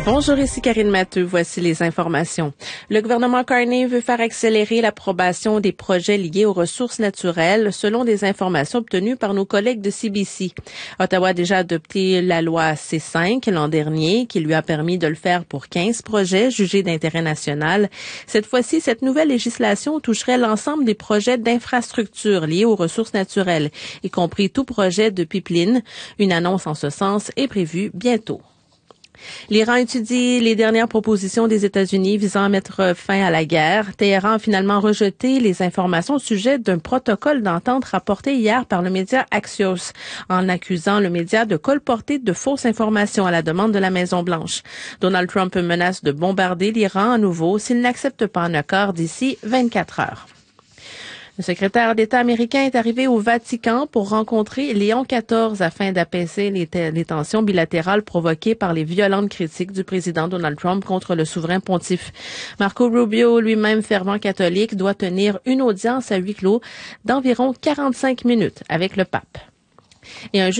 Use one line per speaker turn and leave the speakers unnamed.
Bonjour, ici Karine Matteux. Voici les informations. Le gouvernement Carney veut faire accélérer l'approbation des projets liés aux ressources naturelles, selon des informations obtenues par nos collègues de CBC. Ottawa a déjà adopté la loi C5 l'an dernier, qui lui a permis de le faire pour 15 projets jugés d'intérêt national. Cette fois-ci, cette nouvelle législation toucherait l'ensemble des projets d'infrastructures liés aux ressources naturelles, y compris tout projet de pipeline. Une annonce en ce sens est prévue bientôt. L'Iran étudie les dernières propositions des États-Unis visant à mettre fin à la guerre. Téhéran a finalement rejeté les informations au sujet d'un protocole d'entente rapporté hier par le média Axios, en accusant le média de colporter de fausses informations à la demande de la Maison-Blanche. Donald Trump menace de bombarder l'Iran à nouveau s'il n'accepte pas un accord d'ici 24 heures. Le secrétaire d'État américain est arrivé au Vatican pour rencontrer Léon XIV afin d'apaiser les tensions bilatérales provoquées par les violentes critiques du président Donald Trump contre le souverain pontife. Marco Rubio, lui-même fervent catholique, doit tenir une audience à huis clos d'environ 45 minutes avec le pape. Et un